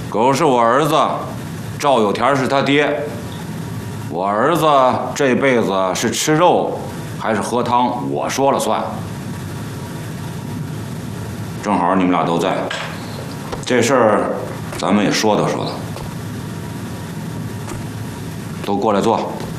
狗是我儿子，赵有田是他爹。我儿子这辈子是吃肉还是喝汤，我说了算。正好你们俩都在，这事儿咱们也说道说道。都过来坐。